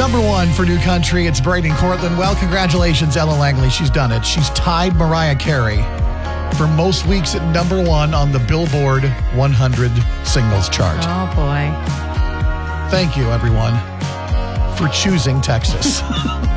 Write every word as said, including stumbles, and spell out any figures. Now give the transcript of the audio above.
Number one for New Country, it's Braden Cortland. Well, congratulations, Ella Langley. She's done it. She's tied Mariah Carey for most weeks at number one on the Billboard one hundred singles chart. Oh, boy. Thank you, everyone, for choosing Texas.